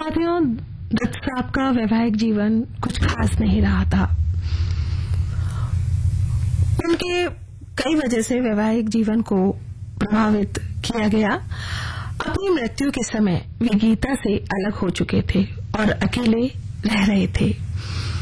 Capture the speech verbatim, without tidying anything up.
साथियों, दत्त साहब का वैवाहिक जीवन कुछ खास नहीं रहा था। उनके कई वजह से वैवाहिक जीवन को प्रभावित किया गया। अपनी मृत्यु के समय वे गीता से अलग हो चुके थे और अकेले रह रहे थे।